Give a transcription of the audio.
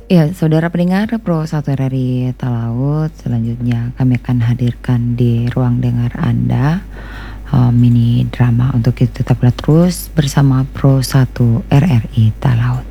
Ya, saudara pendengar Pro 1 RRI Talaut, selanjutnya kami akan hadirkan di ruang dengar Anda, mini drama untuk itu tetaplah terus bersama Pro 1 RRI Talaut.